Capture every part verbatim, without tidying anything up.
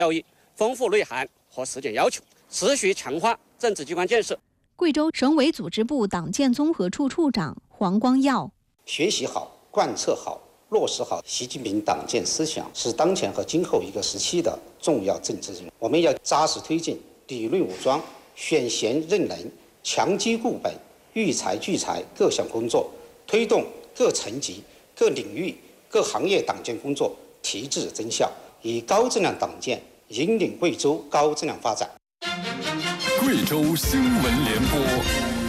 要以丰富内涵和实践要求，持续强化政治机关建设。 贵州省委组织部党建综合处处长黄光耀： 学习好、贯彻好、落实好习近平党建思想，是当前和今后一个时期的重要政治任务。我们要扎实推进理论武装、选贤任能、强基固本、育才聚才各项工作，推动各层级、各领域、各行业党建工作提质增效，以高质量党建引领贵州高质量发展。 贵州新闻联播。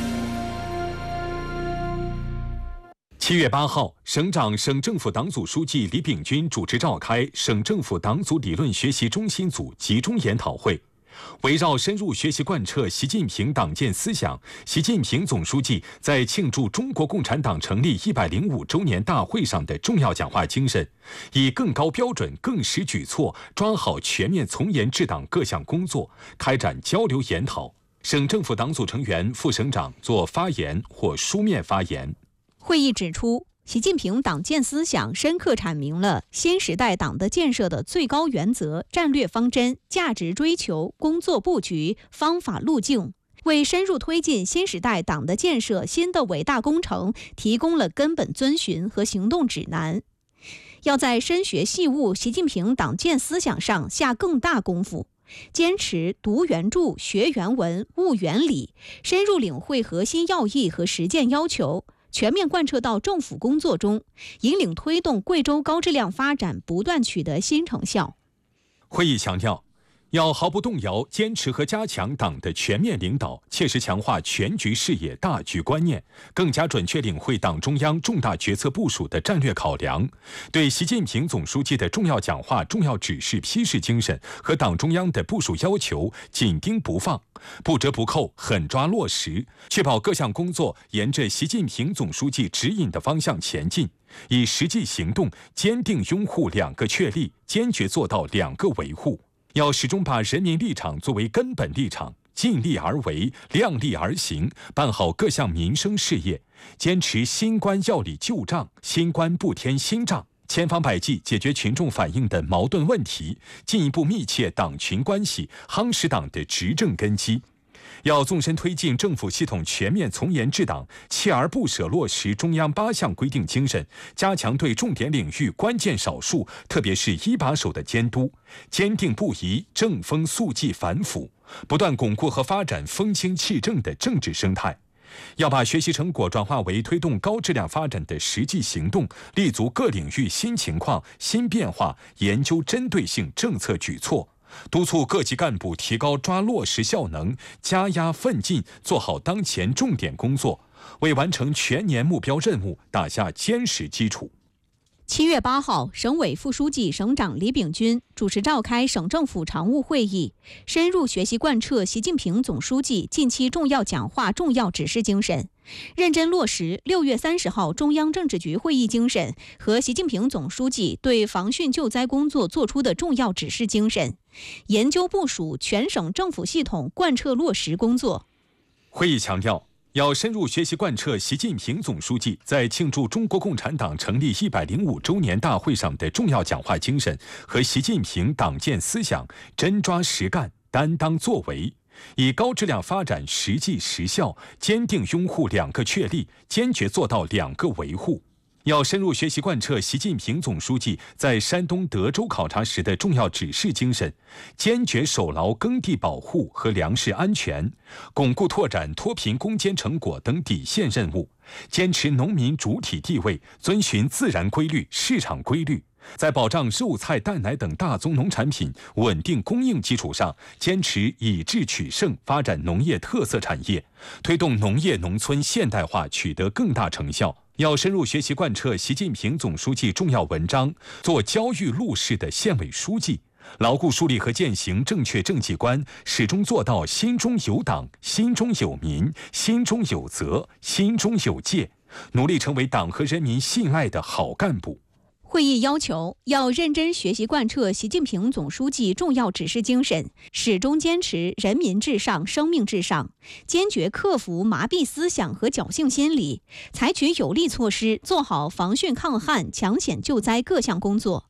七月八号，省长、省政府党组书记李秉军主持召开省政府党组理论学习中心组集中研讨会。围绕深入学习贯彻习近平党建思想，习近平总书记在庆祝中国共产党成立一百零五周年大会上的重要讲话精神，以更高标准、更实举措，抓好全面从严治党各项工作，开展交流研讨。省政府党组成员、副省长作发言或书面发言。 会议指出，习近平党建思想深刻阐明了新时代党的建设的最高原则、战略方针、价值追求、工作布局、方法路径，为深入推进新时代党的建设新的伟大工程提供了根本遵循和行动指南。要在深学细悟习近平党建思想上下更大功夫，坚持读原著、学原文、悟原理，深入领会核心要义和实践要求，全面贯彻到政府工作中，引领推动贵州高质量发展不断取得新成效。 会议强调，要毫不动摇坚持和加强党的全面领导，切实强化全局视野、大局观念，更加准确领会党中央重大决策部署的战略考量，对习近平总书记的重要讲话、重要指示批示精神和党中央的部署要求紧盯不放，不折不扣，狠抓落实，确保各项工作沿着习近平总书记指引的方向前进，以实际行动坚定拥护两个确立，坚决做到两个维护。要始终把人民立场作为根本立场，尽力而为，量力而行，办好各项民生事业，坚持新官要理旧账，新官不添新账，千方百计解决群众反映的矛盾问题，进一步密切党群关系，夯实党的执政根基。要纵深推进政府系统全面从严治党，锲而不舍落实中央八项规定精神，加强对重点领域关键少数，特别是一把手的监督，坚定不移正风肃纪反腐，不断巩固和发展风清气正的政治生态。要把学习成果转化为推动高质量发展的实际行动，立足各领域新情况、新变化，研究针对性政策举措，督促各级干部提高抓落实效能，加压奋进，做好当前重点工作，为完成全年目标任务打下坚实基础。 七月八号，省委副书记、省长李秉军主持召开省政府常务会议，深入学习贯彻习近平总书记近期重要讲话、重要指示精神，认真落实六月三十号中央政治局会议精神和习近平总书记对防汛救灾工作作出的重要指示精神，研究部署全省政府系统贯彻落实工作。 会议强调，要深入学习贯彻习近平总书记在庆祝中国共产党成立一百零五周年大会上的重要讲话精神和习近平党建思想，真抓实干，担当作为，以高质量发展实际实效，坚定拥护两个确立，坚决做到两个维护。要深入学习贯彻习近平总书记在山东德州考察时的重要指示精神，坚决守牢耕地保护和粮食安全，巩固拓展脱贫攻坚成果等底线任务，坚持农民主体地位，遵循自然规律、市场规律，在保障肉菜、蛋奶等大宗农产品稳定供应基础上，坚持以智取胜，发展农业特色产业，推动农业农村现代化取得更大成效。要深入学习贯彻习近平总书记重要文章，做焦裕路式的县委书记，牢固树立和践行正确政绩观，始终做到心中有党、心中有民、心中有责、心中有戒，努力成为党和人民信赖的好干部。 会议要求，要认真学习贯彻习近平总书记重要指示精神，始终坚持人民至上、生命至上，坚决克服麻痹思想和侥幸心理，采取有力措施，做好防汛抗旱、抢险救灾各项工作。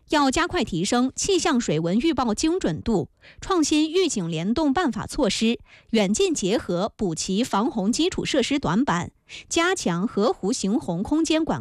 要加快提升气象水文预报精准度，创新预警联动办法措施，远近结合补齐防洪基础设施短板，加强河湖行洪空间管